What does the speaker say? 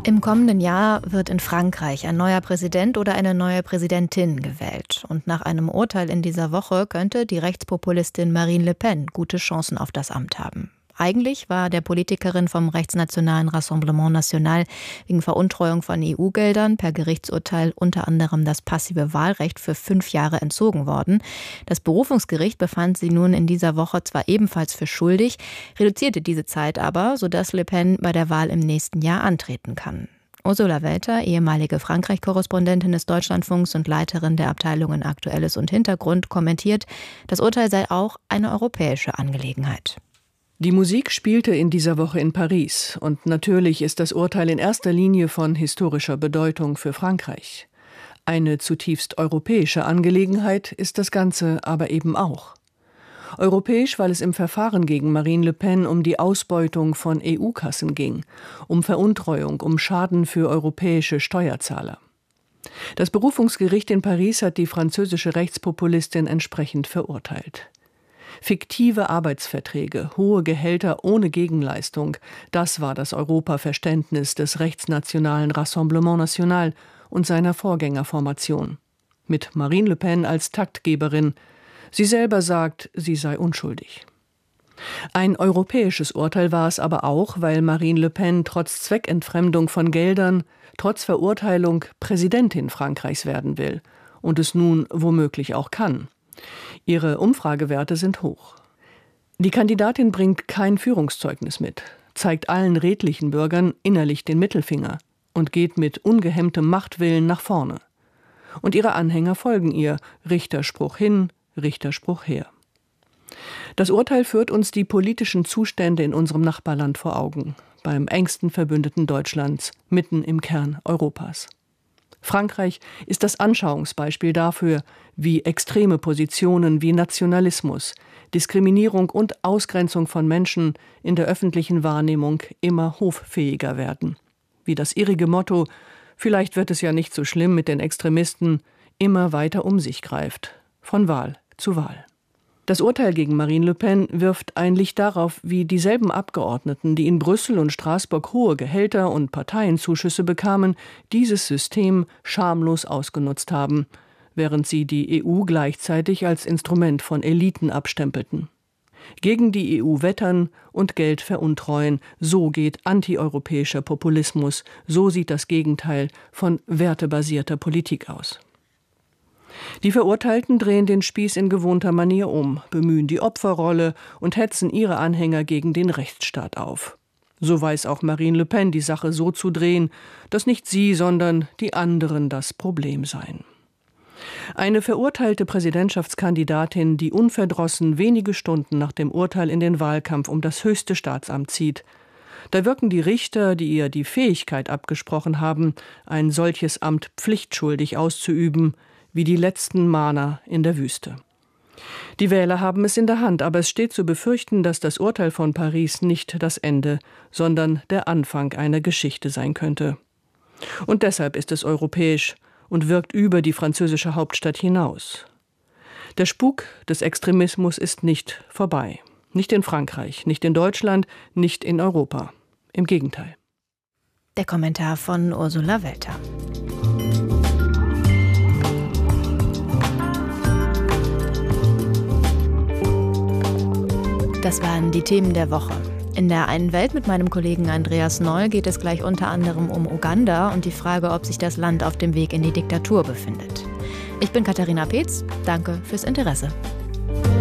Im kommenden Jahr wird in Frankreich ein neuer Präsident oder eine neue Präsidentin gewählt. Und nach einem Urteil in dieser Woche könnte die Rechtspopulistin Marine Le Pen gute Chancen auf das Amt haben. Eigentlich war der Politikerin vom rechtsnationalen Rassemblement National wegen Veruntreuung von EU-Geldern per Gerichtsurteil unter anderem das passive Wahlrecht für 5 Jahre entzogen worden. Das Berufungsgericht befand sie nun in dieser Woche zwar ebenfalls für schuldig, reduzierte diese Zeit aber, sodass Le Pen bei der Wahl im nächsten Jahr antreten kann. Ursula Welter, ehemalige Frankreich-Korrespondentin des Deutschlandfunks und Leiterin der Abteilungen Aktuelles und Hintergrund, kommentiert, das Urteil sei auch eine europäische Angelegenheit. Die Musik spielte in dieser Woche in Paris und natürlich ist das Urteil in erster Linie von historischer Bedeutung für Frankreich. Eine zutiefst europäische Angelegenheit ist das Ganze aber eben auch. Europäisch, weil es im Verfahren gegen Marine Le Pen um die Ausbeutung von EU-Kassen ging, um Veruntreuung, um Schaden für europäische Steuerzahler. Das Berufungsgericht in Paris hat die französische Rechtspopulistin entsprechend verurteilt. Fiktive Arbeitsverträge, hohe Gehälter ohne Gegenleistung, das war das Europaverständnis des rechtsnationalen Rassemblement National und seiner Vorgängerformation. Mit Marine Le Pen als Taktgeberin. Sie selber sagt, sie sei unschuldig. Ein europäisches Urteil war es aber auch, weil Marine Le Pen trotz Zweckentfremdung von Geldern, trotz Verurteilung Präsidentin Frankreichs werden will und es nun womöglich auch kann. Ihre Umfragewerte sind hoch. Die Kandidatin bringt kein Führungszeugnis mit, zeigt allen redlichen Bürgern innerlich den Mittelfinger und geht mit ungehemmtem Machtwillen nach vorne. Und ihre Anhänger folgen ihr, Richterspruch hin, Richterspruch her. Das Urteil führt uns die politischen Zustände in unserem Nachbarland vor Augen, beim engsten Verbündeten Deutschlands, mitten im Kern Europas. Frankreich ist das Anschauungsbeispiel dafür, wie extreme Positionen wie Nationalismus, Diskriminierung und Ausgrenzung von Menschen in der öffentlichen Wahrnehmung immer hoffähiger werden. Wie das irrige Motto, vielleicht wird es ja nicht so schlimm mit den Extremisten, immer weiter um sich greift, von Wahl zu Wahl. Das Urteil gegen Marine Le Pen wirft ein Licht darauf, wie dieselben Abgeordneten, die in Brüssel und Straßburg hohe Gehälter und Parteienzuschüsse bekamen, dieses System schamlos ausgenutzt haben, während sie die EU gleichzeitig als Instrument von Eliten abstempelten. Gegen die EU wettern und Geld veruntreuen, so geht antieuropäischer Populismus, so sieht das Gegenteil von wertebasierter Politik aus. Die Verurteilten drehen den Spieß in gewohnter Manier um, bemühen die Opferrolle und hetzen ihre Anhänger gegen den Rechtsstaat auf. So weiß auch Marine Le Pen, die Sache so zu drehen, dass nicht sie, sondern die anderen das Problem seien. Eine verurteilte Präsidentschaftskandidatin, die unverdrossen wenige Stunden nach dem Urteil in den Wahlkampf um das höchste Staatsamt zieht. Da wirken die Richter, die ihr die Fähigkeit abgesprochen haben, ein solches Amt pflichtschuldig auszuüben, wie die letzten Mahner in der Wüste. Die Wähler haben es in der Hand, aber es steht zu befürchten, dass das Urteil von Paris nicht das Ende, sondern der Anfang einer Geschichte sein könnte. Und deshalb ist es europäisch und wirkt über die französische Hauptstadt hinaus. Der Spuk des Extremismus ist nicht vorbei. Nicht in Frankreich, nicht in Deutschland, nicht in Europa. Im Gegenteil. Der Kommentar von Ursula Welter. Das waren die Themen der Woche. In der einen Welt mit meinem Kollegen Andreas Noll geht es gleich unter anderem um Uganda und die Frage, ob sich das Land auf dem Weg in die Diktatur befindet. Ich bin Katharina Peetz. Danke fürs Interesse.